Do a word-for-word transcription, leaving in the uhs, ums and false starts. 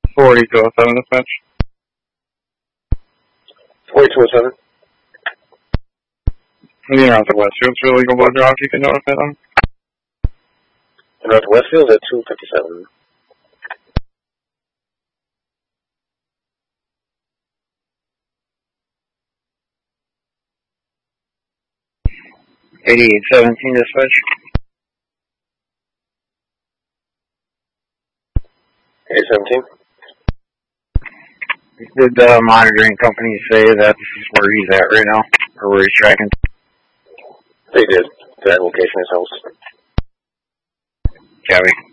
forty-two oh seven dispatch. forty-two oh seven. Near out to Westfield for illegal blood draw, if you can notify them. North Westfield at two fifty-seven. eighty-eight seventeen dispatch. eight seventeen. Did the monitoring company say that this is where he's at right now? Or where he's tracking? They did. That location is house. Copy.